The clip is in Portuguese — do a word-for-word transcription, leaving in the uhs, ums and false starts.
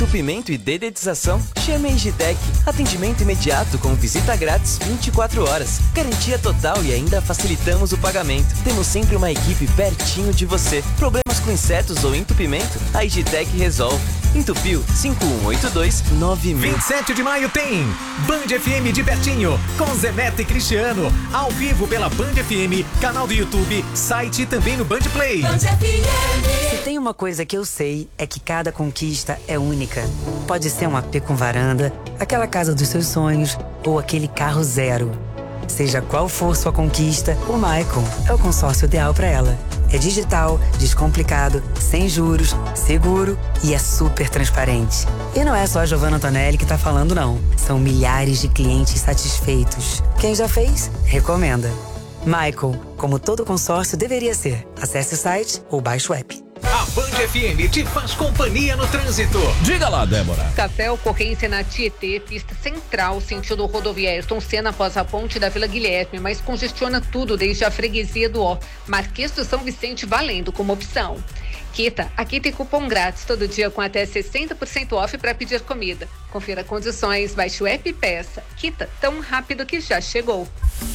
entupimento e dedetização? Chame a Engitec. Atendimento imediato com visita grátis vinte e quatro horas. Garantia total e ainda facilitamos o pagamento. Temos sempre uma equipe pertinho de você. Problemas com insetos ou entupimento? A Engitec resolve. Entupiu cinco um oito dois nove mil. vinte e sete de maio tem Band F M de pertinho com Zé Neto e Cristiano ao vivo pela Band F M, canal do YouTube, site e também no Band Play. Band F M. Se tem uma coisa que eu sei é que cada conquista é única. Pode ser um A P com varanda, aquela casa dos seus sonhos ou aquele carro zero. Seja qual for sua conquista, o Maicon é o consórcio ideal para ela. É digital, descomplicado, sem juros, seguro e é super transparente. E não é só a Giovanna Antonelli que tá falando, não. São milhares de clientes satisfeitos. Quem já fez, recomenda. Maicon, como todo consórcio deveria ser. Acesse o site ou baixe o app. A Band F M te faz companhia no trânsito. Diga lá, Débora. Café, ocorrência na Tietê, pista central, sentido rodovia Ayrton Senna após a ponte da Vila Guilherme, mas congestiona tudo desde a freguesia do Ó. Marquês do São Vicente valendo como opção. Quita, aqui tem cupom grátis todo dia com até sessenta por cento off para pedir comida. Confira condições, baixe o app e peça. Quita, tão rápido que já chegou.